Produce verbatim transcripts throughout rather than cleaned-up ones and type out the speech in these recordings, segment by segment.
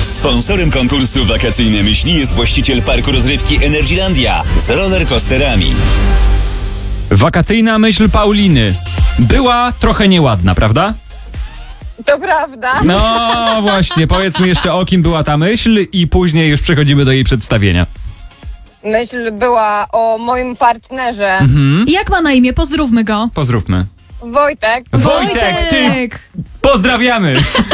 Sponsorem konkursu Wakacyjne Myśli jest właściciel parku rozrywki Energylandia z rollercoasterami. Wakacyjna myśl Pauliny była trochę nieładna, prawda? To prawda. No właśnie, powiedzmy jeszcze, o kim była ta myśl i później już przechodzimy do jej przedstawienia. Myśl była o moim partnerze. Mhm. Jak ma na imię? Pozdrówmy go. Pozdrówmy. Wojtek. Wojtek, ty pozdrawiamy!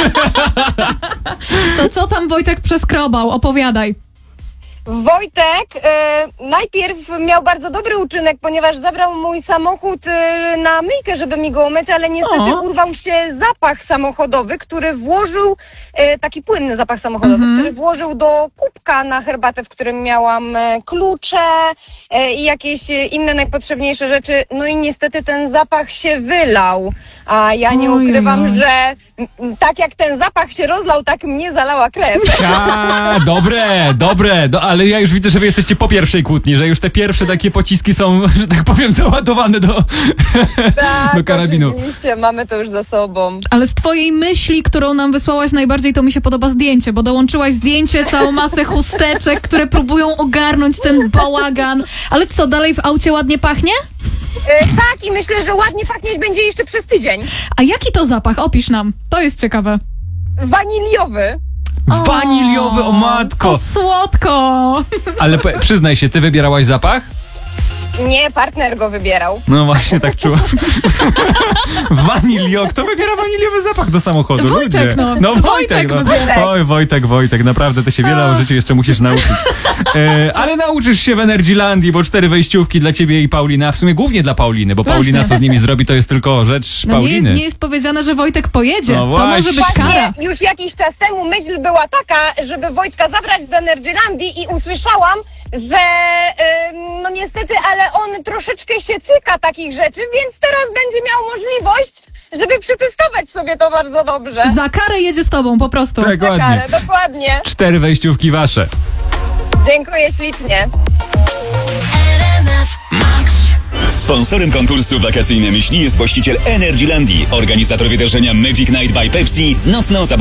To co tam Wojtek przeskrobał? Opowiadaj. Wojtek e, najpierw miał bardzo dobry uczynek, ponieważ zabrał mój samochód e, na myjkę, żeby mi go umyć, ale niestety O. urwał się zapach samochodowy, który włożył, e, taki płynny zapach samochodowy, Mhm. który włożył do kubka na herbatę, w którym miałam e, klucze e, i jakieś e, inne najpotrzebniejsze rzeczy. No i niestety ten zapach się wylał, a ja nie Ojej. ukrywam, że m, tak jak ten zapach się rozlał, tak mnie zalała krew. A, dobre, dobre, do, ale ja już widzę, że wy jesteście po pierwszej kłótni, że już te pierwsze takie pociski są, że tak powiem, załadowane do, Tak, do karabinu. Oczywiście, mamy to już za sobą. Ale z twojej myśli, którą nam wysłałaś najbardziej, to mi się podoba zdjęcie, bo dołączyłaś zdjęcie, całą masę chusteczek, które próbują ogarnąć ten bałagan. Ale co, dalej w aucie ładnie pachnie? E, tak, i myślę, że ładnie pachnieć będzie jeszcze przez tydzień. A jaki to zapach? Opisz nam. To jest ciekawe. Waniliowy. Waniliowy, o matko! To słodko! Ale p- przyznaj się, ty wybierałaś zapach? Nie, partner go wybierał. No właśnie, tak czułam. Wanilio, kto wybiera waniliowy zapach do samochodu? Wojtek, Ludzie. no. no Wojtek, Wojtek no. wybiera. Oj, Wojtek, Wojtek, naprawdę ty się wiele o życiu jeszcze musisz nauczyć. E, ale nauczysz się w Energylandii, bo cztery wejściówki dla ciebie i Paulina, w sumie głównie dla Pauliny, bo Właśnie. Paulina co z nimi zrobi, to jest tylko rzecz No nie, jest, Pauliny. nie jest powiedziane, że Wojtek pojedzie. No To właśnie. może być kara. Właśnie już jakiś czas temu myśl była taka, żeby Wojtka zabrać do Energylandii i usłyszałam, że ym, no niestety, ale on troszeczkę się cyka takich rzeczy, więc teraz będzie miał możliwość, żeby przetestować sobie to bardzo dobrze. Za karę jedzie z tobą, po prostu. Tak, Na ładnie. karę, dokładnie. Cztery wejściówki wasze. Dziękuję ślicznie. Sponsorem konkursu Wakacyjne Myśli jest właściciel Energylandii, organizator wydarzenia Magic Night by Pepsi z nocną zabawą.